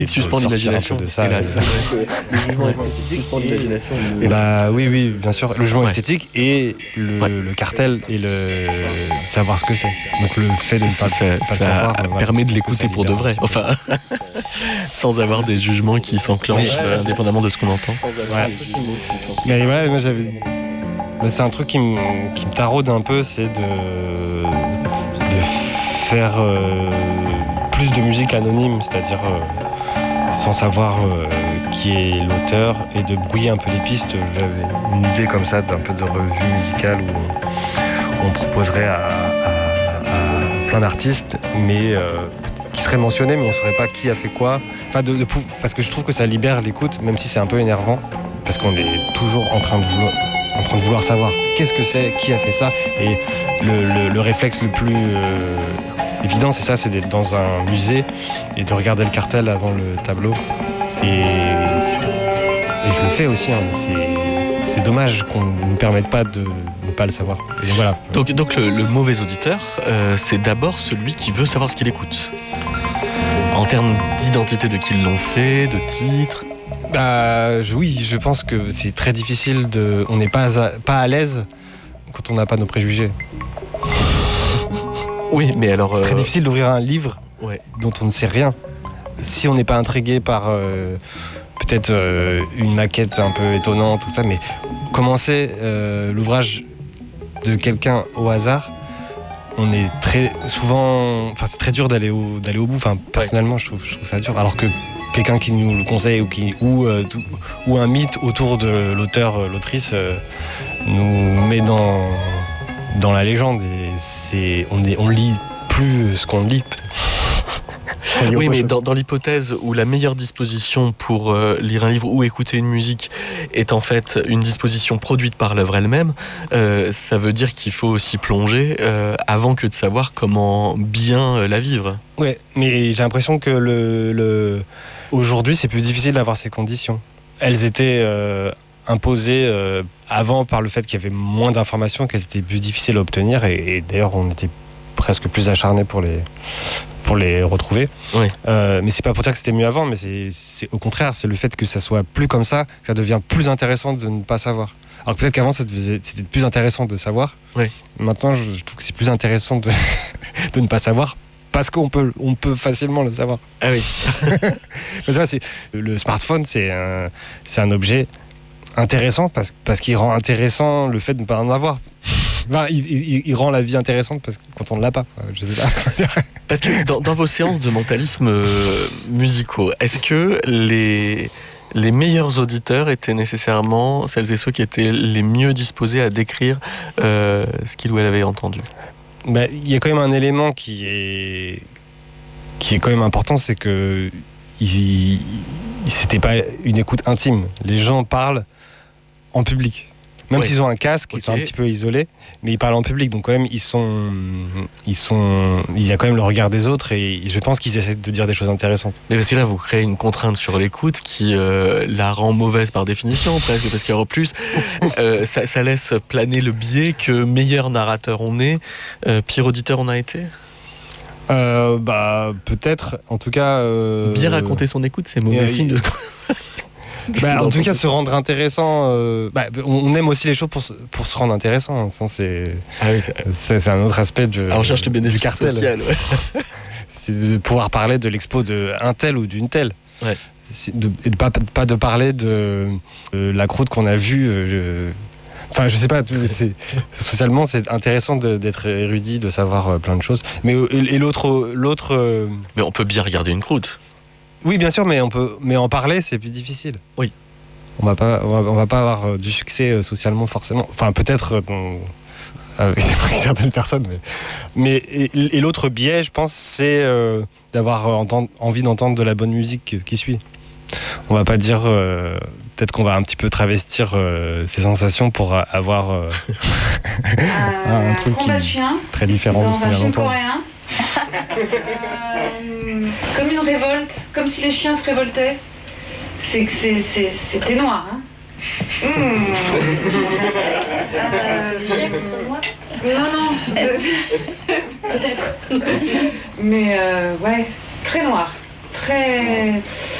Il suspend l'imagination de ça. Hélas. Le jugement esthétique suspend l'imagination. Oui, bien sûr. Le jugement esthétique et le cartel et le savoir ce que c'est. Donc le fait de ne pas le savoir permet de l'écouter pour de vrai. Enfin, sans avoir des jugements qui s'enclenchent indépendamment de ce qu'on entend. Mais voilà, moi c'est un truc qui me taraude un peu, c'est de faire plus de musique anonyme, c'est-à-dire sans savoir qui est l'auteur et de brouiller un peu les pistes. J'avais une idée comme ça d'un peu de revue musicale où on proposerait à plein d'artistes, mais qui seraient mentionnés, mais on ne saurait pas qui a fait quoi. Enfin, parce que je trouve que ça libère l'écoute, même si c'est un peu énervant, parce qu'on est toujours en train de vouloir savoir qu'est-ce que c'est, qui a fait ça. Et le réflexe le plus évident, c'est ça, c'est d'être dans un musée et de regarder le cartel avant le tableau. Et je le fais aussi, hein, c'est dommage qu'on ne nous permette pas de ne pas le savoir. Et voilà. Donc le mauvais auditeur, c'est d'abord celui qui veut savoir ce qu'il écoute. En termes d'identité de qui l'ont fait, de titre. Oui, je pense que c'est très difficile on n'est pas à l'aise quand on n'a pas nos préjugés. Oui, mais alors... C'est très difficile d'ouvrir un livre dont on ne sait rien. Si on n'est pas intrigué par peut-être une maquette un peu étonnante, tout ça, mais commencer l'ouvrage de quelqu'un au hasard, on est très souvent... Enfin, c'est très dur d'aller au bout. Enfin, personnellement, je trouve ça dur. Alors que quelqu'un qui nous le conseille ou un mythe autour de l'auteur, l'autrice nous met dans la légende et on lit plus ce qu'on lit. Oui, mais dans l'hypothèse où la meilleure disposition pour lire un livre ou écouter une musique est en fait une disposition produite par l'œuvre elle-même, ça veut dire qu'il faut s'y plonger avant que de savoir comment bien la vivre. Ouais, mais j'ai l'impression que aujourd'hui, c'est plus difficile d'avoir ces conditions. Elles étaient imposées avant par le fait qu'il y avait moins d'informations, qu'elles étaient plus difficiles à obtenir, et d'ailleurs, on était presque plus acharnés pour les retrouver. Oui. Mais c'est pas pour dire que c'était mieux avant, mais c'est au contraire, c'est le fait que ça soit plus comme ça, que ça devient plus intéressant de ne pas savoir. Alors peut-être qu'avant, c'était plus intéressant de savoir. Oui. Maintenant, je trouve que c'est plus intéressant de ne pas savoir, parce qu'on peut facilement le savoir. Ah oui. Le smartphone, c'est un objet intéressant parce qu'il rend intéressant le fait de ne pas en avoir. Enfin, il rend la vie intéressante quand on ne l'a pas. Je sais pas. Parce que dans vos séances de mentalisme musicaux, est-ce que les meilleurs auditeurs étaient nécessairement celles et ceux qui étaient les mieux disposés à décrire ce qu'il ou elle avait entendu ? Il y a quand même un élément qui est quand même important, c'est que c'était pas une écoute intime. Les gens parlent en public. Même s'ils ont un casque, ils sont un petit peu isolés, mais ils parlent en public, donc quand même il y a quand même le regard des autres, et je pense qu'ils essaient de dire des choses intéressantes. Mais parce que là, vous créez une contrainte sur l'écoute qui la rend mauvaise par définition, presque, parce qu'en plus, ça laisse planer le biais que meilleur narrateur on est, pire auditeur on a été. Peut-être, en tout cas... Bien raconter son écoute, c'est mauvais signe de... en tout cas, se rendre intéressant. On aime aussi les choses pour se rendre intéressant. C'est un autre aspect on cherche le bénéfice du cartel. Social. Ouais. C'est de pouvoir parler de l'expo d'un tel ou d'une telle. Ouais. Et pas de parler de la croûte qu'on a vue. Enfin, je sais pas. Socialement, c'est intéressant d'être érudit, de savoir plein de choses. Mais l'autre. Mais on peut bien regarder une croûte. Oui, bien sûr, mais en parler, c'est plus difficile. Oui. On va pas avoir du succès socialement forcément. Enfin, peut-être avec certaines personnes, mais l'autre biais, je pense, c'est d'avoir envie d'entendre de la bonne musique qui suit. On va pas dire peut-être qu'on va un petit peu travestir ses sensations pour avoir un truc qui est très différent dans un film coréen. Comme une révolte, comme si les chiens se révoltaient. C'était noir, hein. Les chiens qui sont noirs ? Non, peut-être. Mais ouais, très noir. très